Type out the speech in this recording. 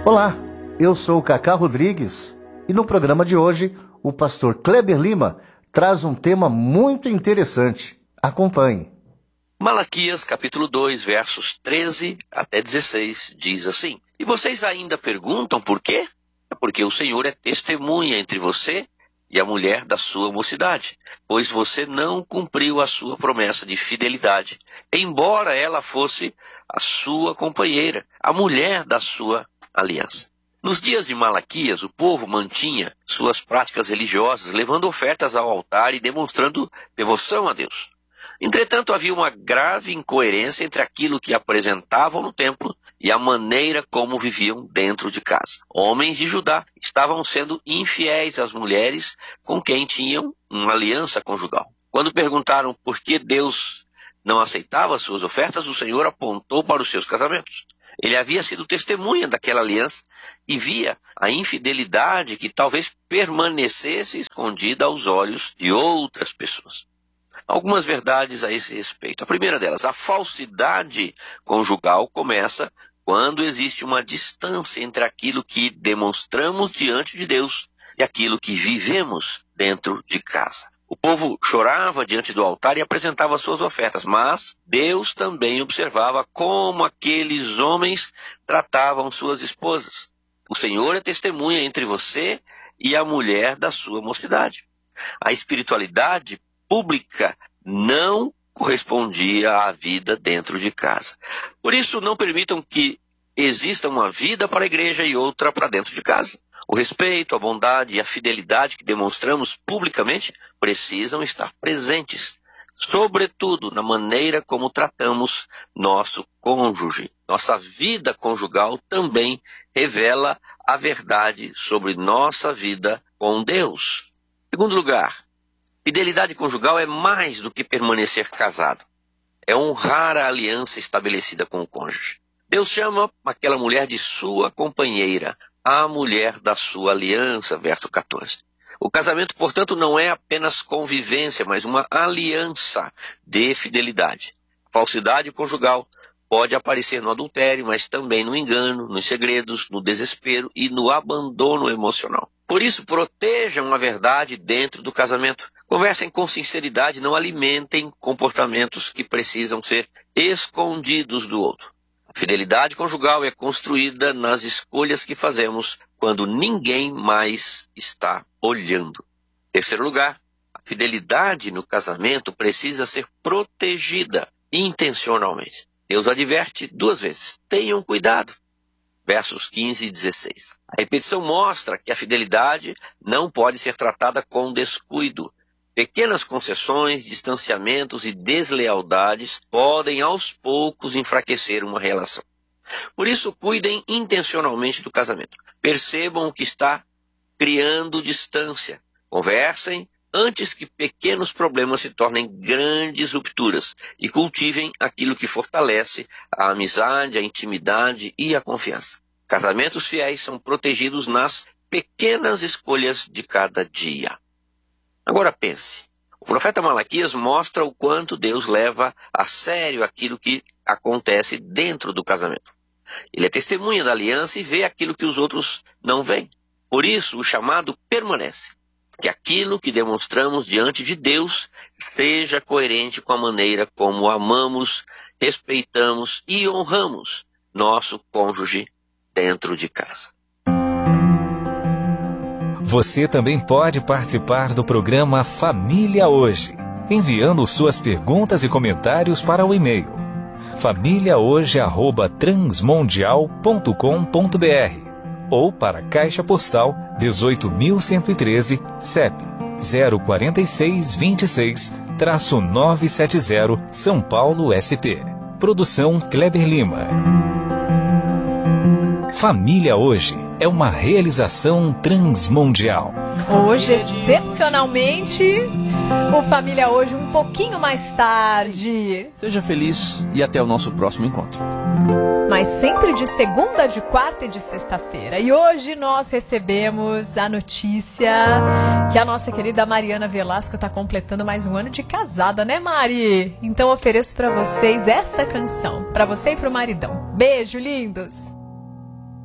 Olá, eu sou o Cacá Rodrigues e no programa de hoje o pastor Kleber Lima traz um tema muito interessante. Acompanhe. Malaquias capítulo 2, versos 13 até 16 diz assim: E vocês ainda perguntam por quê? É porque o Senhor é testemunha entre você e a mulher da sua mocidade, pois você não cumpriu a sua promessa de fidelidade, embora ela fosse a sua companheira, a mulher da sua aliança. Nos dias de Malaquias, o povo mantinha suas práticas religiosas, levando ofertas ao altar e demonstrando devoção a Deus. Entretanto, havia uma grave incoerência entre aquilo que apresentavam no templo e a maneira como viviam dentro de casa. Homens de Judá estavam sendo infiéis às mulheres com quem tinham uma aliança conjugal. Quando perguntaram por que Deus não aceitava as suas ofertas, o Senhor apontou para os seus casamentos. Ele havia sido testemunha daquela aliança e via a infidelidade que talvez permanecesse escondida aos olhos de outras pessoas. Algumas verdades a esse respeito. A primeira delas, a falsidade conjugal começa quando existe uma distância entre aquilo que demonstramos diante de Deus e aquilo que vivemos dentro de casa. O povo chorava diante do altar e apresentava suas ofertas, mas Deus também observava como aqueles homens tratavam suas esposas. O Senhor é testemunha entre você e a mulher da sua mocidade. A espiritualidade pública não correspondia à vida dentro de casa. Por isso, não permitam que exista uma vida para a igreja e outra para dentro de casa. O respeito, a bondade e a fidelidade que demonstramos publicamente precisam estar presentes, sobretudo na maneira como tratamos nosso cônjuge. Nossa vida conjugal também revela a verdade sobre nossa vida com Deus. Em segundo lugar, fidelidade conjugal é mais do que permanecer casado. É honrar a aliança estabelecida com o cônjuge. Deus chama aquela mulher de sua companheira, a mulher da sua aliança, verso 14. O casamento, portanto, não é apenas convivência, mas uma aliança de fidelidade. A falsidade conjugal pode aparecer no adultério, mas também no engano, nos segredos, no desespero e no abandono emocional. Por isso, protejam a verdade dentro do casamento. Conversem com sinceridade, não alimentem comportamentos que precisam ser escondidos do outro. A fidelidade conjugal é construída nas escolhas que fazemos quando ninguém mais está olhando. Em terceiro lugar, a fidelidade no casamento precisa ser protegida intencionalmente. Deus adverte duas vezes: tenham cuidado. Versos 15 e 16. A repetição mostra que a fidelidade não pode ser tratada com descuido. Pequenas concessões, distanciamentos e deslealdades podem aos poucos enfraquecer uma relação. Por isso, cuidem intencionalmente do casamento. Percebam o que está criando distância. Conversem antes que pequenos problemas se tornem grandes rupturas e cultivem aquilo que fortalece a amizade, a intimidade e a confiança. Casamentos fiéis são protegidos nas pequenas escolhas de cada dia. Agora pense, o profeta Malaquias mostra o quanto Deus leva a sério aquilo que acontece dentro do casamento. Ele é testemunha da aliança e vê aquilo que os outros não veem. Por isso, o chamado permanece. Que aquilo que demonstramos diante de Deus seja coerente com a maneira como amamos, respeitamos e honramos nosso cônjuge dentro de casa. Você também pode participar do programa Família Hoje, enviando suas perguntas e comentários para o e-mail famíliahoje@transmundial.com.br ou para a Caixa Postal 18.113, CEP 04626-970, São Paulo, SP. Produção Kleber Lima. Família Hoje é uma realização transmundial. Hoje, excepcionalmente, o Família Hoje um pouquinho mais tarde. Seja feliz e até o nosso próximo encontro. Mas sempre de segunda, de quarta e de sexta-feira. E hoje nós recebemos a notícia que a nossa querida Mariana Velasco está completando mais um ano de casada, né, Mari? Então ofereço para vocês essa canção, para você e para o maridão. Beijo, lindos!